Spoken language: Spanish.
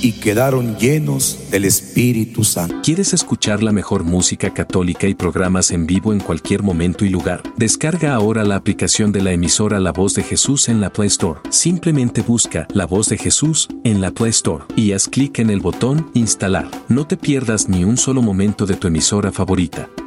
y quedaron llenos del Espíritu Santo. ¿Quieres escuchar la mejor música católica y programas en vivo en cualquier momento y lugar? Descarga ahora la aplicación de la emisora La Voz de Jesús en la Play Store. Simplemente busca La Voz de Jesús en la Play Store y haz clic en el botón Instalar. No te pierdas ni un solo momento de tu emisora favorita.